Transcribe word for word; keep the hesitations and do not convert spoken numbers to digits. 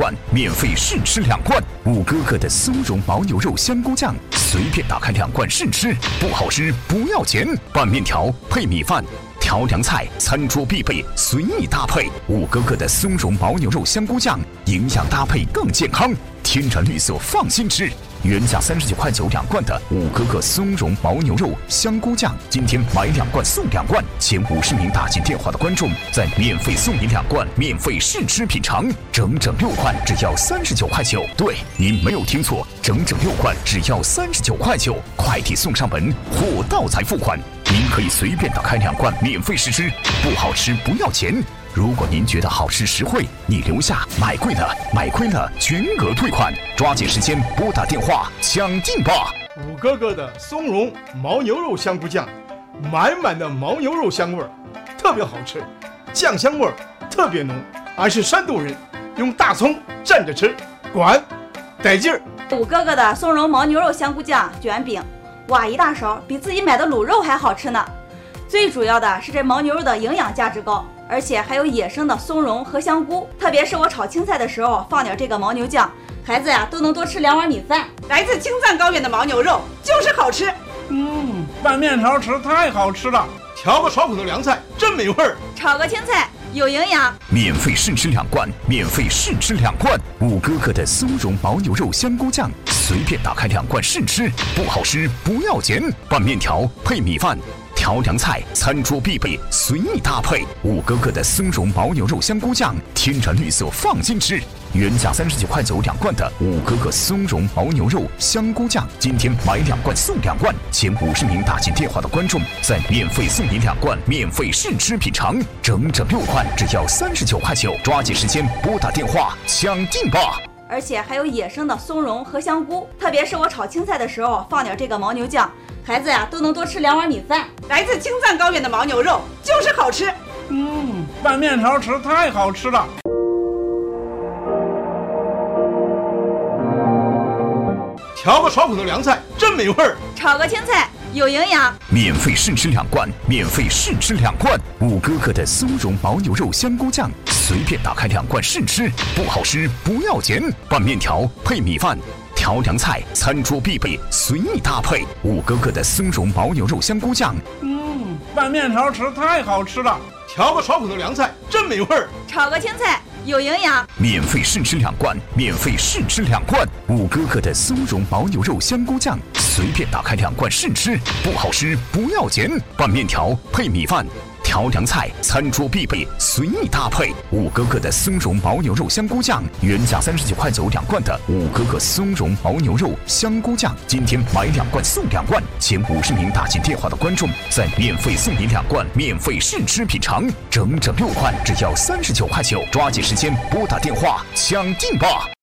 罐，免费试吃两罐。五哥哥的松茸牦牛肉香菇酱，随便打开两罐试吃，不好吃不要钱。拌面条配米饭。调凉菜，餐桌必备，随意搭配。五哥哥的松茸牦牛肉香菇酱，营养搭配更健康，天然绿色，放心吃。原价三十九块九两罐的五哥哥松茸牦牛肉香菇酱，今天买两罐送两罐，前五十名打进电话的观众再免费送你两罐，免费试吃品尝，整整六罐，只要三十九块九。对，您没有听错，整整六罐只要三十九块九，快递送上门，货到才付款。您可以随便打开两罐免费试吃，不好吃不要钱。如果您觉得好吃实惠，你留下；买贵了、买亏了，全额退款。抓紧时间拨打电话抢订吧！ 五哥哥的松茸牦牛肉香菇酱，满满的牦牛肉香味儿，特别好吃，酱香味儿特别浓。俺是山东人，用大葱蘸着吃，管得劲儿。 五哥哥的松茸牦牛肉香菇酱卷饼，哇，一大勺，比自己买的卤肉还好吃呢。最主要的是这牦牛肉的营养价值高，而且还有野生的松茸和香菇，特别是我炒青菜的时候放点这个牦牛酱，孩子呀都能多吃两碗米饭。 来自青藏高原的牦牛肉就是好吃。 嗯，拌面条吃太好吃了， 调个爽口的凉菜真没味儿， 炒个青菜有营养。 免费试吃两罐，免费试吃两罐。五哥哥的松茸牦牛肉香菇酱，随便打开两罐试吃，不好吃不要钱。拌面条配米饭。调凉菜，餐桌必备，随意搭配。五哥哥的松茸牦牛肉香菇酱，天然绿色，放心吃。原价三十九块九两罐的五哥哥松茸牦牛肉香菇酱，今天买两罐送两罐，前五十名打进电话的观众再免费送你两罐，免费试吃品尝，整整六罐，只要三十九块九。抓紧时间拨打电话抢订吧！ 而且还有野生的松茸和香菇，特别是我炒青菜的时候放点这个牦牛酱，孩子呀都能多吃两碗米饭。 来自青藏高原的牦牛肉就是好吃。 嗯，拌面条吃太好吃了。 调个爽口的凉菜真没味儿， 炒个青菜有营养。 免费试吃两罐，免费试吃两罐。五哥哥的松茸牦牛肉香菇酱，随便打开两罐试吃，不好吃不要钱。拌面条配米饭。调凉菜，餐桌必备，随意搭配。五哥哥的松茸牦牛肉香菇酱， 嗯，拌面条吃太好吃了， 调个爽口的凉菜真没味儿， 炒个青菜有营养。 免费试吃两罐，免费试吃两罐。五哥哥的松茸牦牛肉香菇酱，随便打开两罐试吃，不好吃不要钱。拌面条配米饭。调凉菜，餐桌必备，随意搭配。五哥哥的松茸牦牛肉香菇酱，原价三十九块九两罐的五哥哥松茸牦牛肉香菇酱，今天买两罐送两罐，前五十名打进电话的观众再免费送你两罐，免费试吃品尝，整整六罐，只要三十九块九。抓紧时间拨打电话抢订吧！